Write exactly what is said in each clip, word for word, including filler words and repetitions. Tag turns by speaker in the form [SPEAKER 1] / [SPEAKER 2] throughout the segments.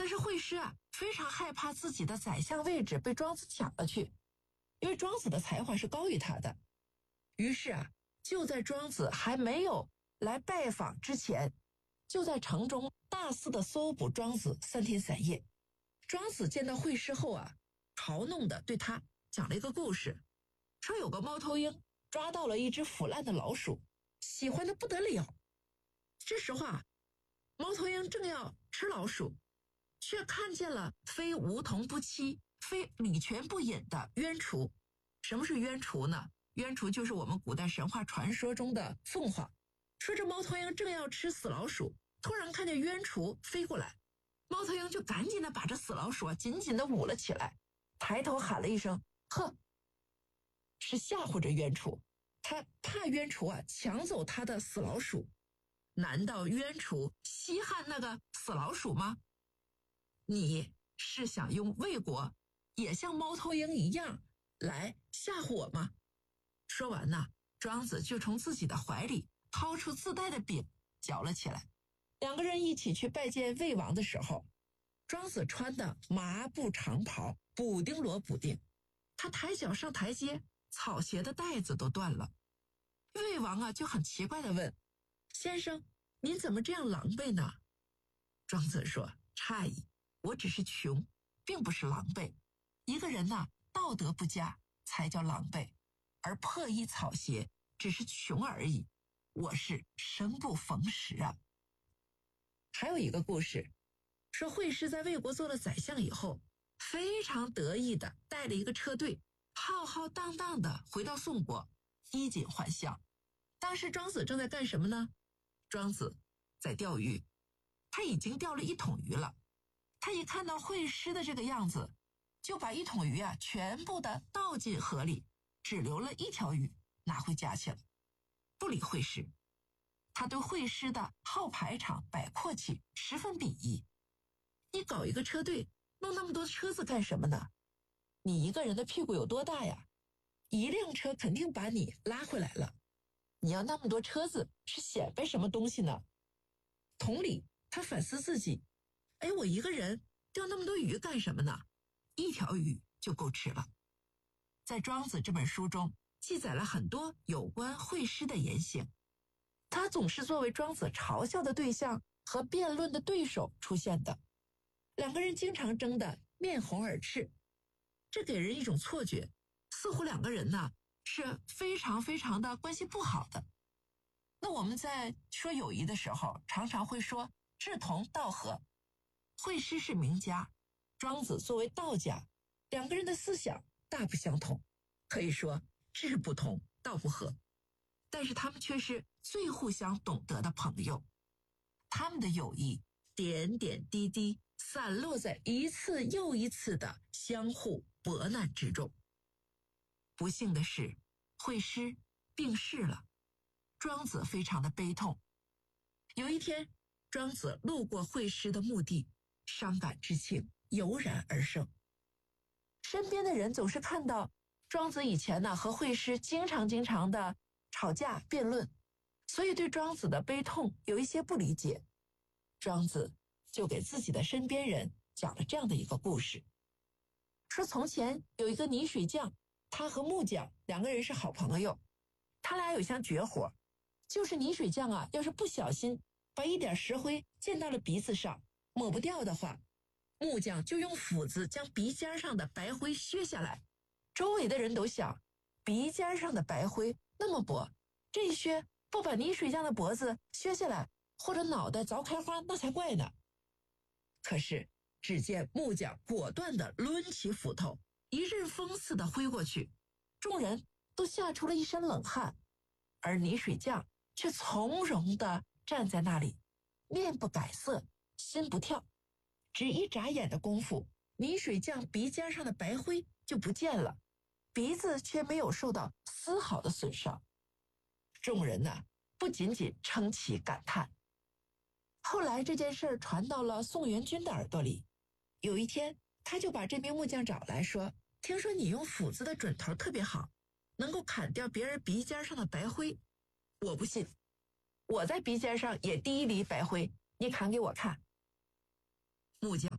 [SPEAKER 1] 是惠施啊，非常害怕自己的宰相位置被庄子抢了去，因为庄子的才华是高于他的。于是啊，就在庄子还没有来拜访之前，就在城中大肆的搜捕庄子三天三夜。庄子见到惠施后啊，嘲弄的对他讲了一个故事，说有个猫头鹰抓到了一只腐烂的老鼠，喜欢的不得了。这时候啊，猫头鹰正要吃老鼠，却看见了非梧桐不栖、非米泉不饮的鸢雏。什么是鸢雏呢？鸢雏就是我们古代神话传说中的凤凰。说这猫头鹰正要吃死老鼠，突然看见鸢雏飞过来，猫头鹰就赶紧的把这死老鼠啊紧紧的捂了起来，抬头喊了一声呵，是吓唬着鸢雏，他怕鸢雏啊抢走他的死老鼠。难道鸢雏稀罕那个死老鼠吗？你是想用魏国也像猫头鹰一样来吓唬我吗？说完呢，庄子就从自己的怀里掏出自带的饼嚼了起来。两个人一起去拜见魏王的时候，庄子穿的麻布长袍，补丁罗补丁，他抬脚上台阶，草鞋的带子都断了。魏王啊就很奇怪地问，先生，您怎么这样狼狈呢？庄子说，诧异，我只是穷，并不是狼狈。一个人呐、啊，道德不佳才叫狼狈，而破衣草鞋只是穷而已，我是生不逢时啊。还有一个故事，说惠施在魏国做了宰相以后，非常得意的带了一个车队，浩浩荡荡的回到宋国，衣锦还乡。当时庄子正在干什么呢？庄子在钓鱼，他已经钓了一桶鱼了。他一看到惠施的这个样子，就把一桶鱼啊全部的倒进河里，只留了一条鱼拿回家去了，不理惠施。他对惠施的好排场摆阔气十分鄙夷。你搞一个车队，弄那么多车子干什么呢？你一个人的屁股有多大呀？一辆车肯定把你拉回来了，你要那么多车子是显摆什么东西呢？同理，他反思自己，哎，我一个人钓那么多鱼干什么呢？一条鱼就够吃了。在庄子这本书中记载了很多有关惠施的言行，他总是作为庄子嘲笑的对象和辩论的对手出现的，两个人经常争得面红耳赤，这给人一种错觉，似乎两个人呢是非常非常的关系不好的。那我们在说友谊的时候，常常会说志同道合。惠施是名家，庄子作为道家，两个人的思想大不相同，可以说志不同道不合，但是他们却是最互相懂得的朋友。他们的友谊点点滴滴散落在一次又一次的相互博难之中。不幸的是，惠施病逝了，庄子非常的悲痛。有一天，庄子路过惠施的墓地，伤感之情油然而生。身边的人总是看到庄子以前呢和惠施经常经常的吵架辩论，所以对庄子的悲痛有一些不理解。庄子就给自己的身边人讲了这样的一个故事，说从前有一个泥水匠，他和木匠两个人是好朋友，他俩有项绝活，就是泥水匠啊要是不小心把一点石灰溅到了鼻子上，抹不掉的话，木匠就用斧子将鼻尖上的白灰削下来。周围的人都想，鼻尖上的白灰那么薄，这一削不把泥水匠的脖子削下来或者脑袋凿开花那才怪呢。可是只见木匠果断地抡起斧头，一阵风似的挥过去，众人都吓出了一身冷汗，而泥水匠却从容地站在那里，面不改色，心不跳。只一眨眼的功夫，泥水匠鼻尖上的白灰就不见了，鼻子却没有受到丝毫的损伤。众人呢，不仅仅称奇感叹。后来这件事传到了宋元君的耳朵里，有一天他就把这名木匠找来说，听说你用斧子的准头特别好，能够砍掉别人鼻尖上的白灰。我不信，我在鼻尖上也滴一粒白灰，你砍给我看。木匠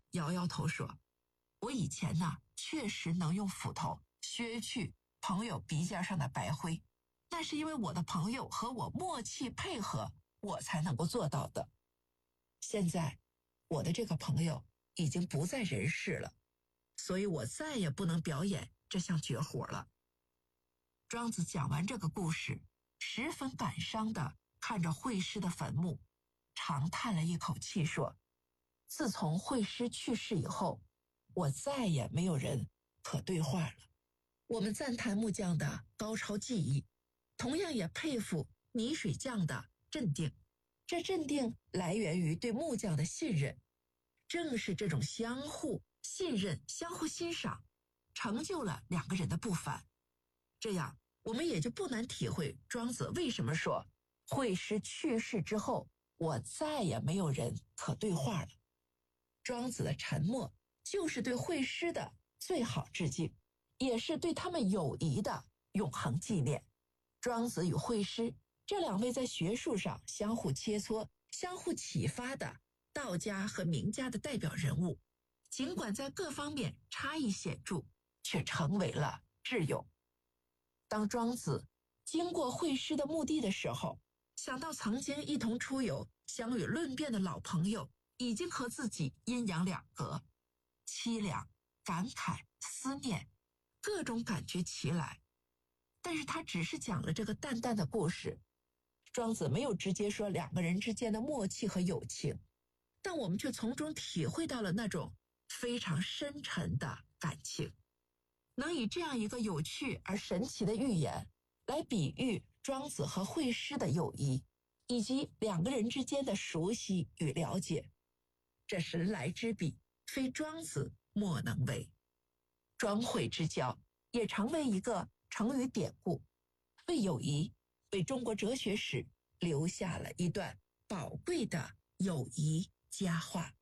[SPEAKER 1] 摇摇头说，我以前呢确实能用斧头削去朋友鼻尖上的白灰，那是因为我的朋友和我默契配合，我才能够做到的。现在我的这个朋友已经不在人世了，所以我再也不能表演这项绝活了。庄子讲完这个故事，十分感伤地看着惠施的坟墓，长叹了一口气说，自从惠施去世以后，我再也没有人可对话了。我们赞叹木匠的高超技艺，同样也佩服泥水匠的镇定。这镇定来源于对木匠的信任，正是这种相互信任、相互欣赏，成就了两个人的不凡。这样，我们也就不难体会庄子为什么说，惠施去世之后，我再也没有人可对话了。庄子的沉默，就是对惠施的最好致敬，也是对他们友谊的永恒纪念。庄子与惠施这两位在学术上相互切磋、相互启发的道家和名家的代表人物，尽管在各方面差异显著，却成为了挚友。当庄子经过惠施的墓地的时候，想到曾经一同出游、相与论辩的老朋友，已经和自己阴阳两隔，凄凉、感慨、思念，各种感觉齐来。但是他只是讲了这个淡淡的故事，庄子没有直接说两个人之间的默契和友情，但我们却从中体会到了那种非常深沉的感情。能以这样一个有趣而神奇的寓言来比喻庄子和惠施的友谊，以及两个人之间的熟悉与了解，这神来之笔，非庄子莫能为。庄惠之交也成为一个成语典故，为友谊，为中国哲学史留下了一段宝贵的友谊佳话。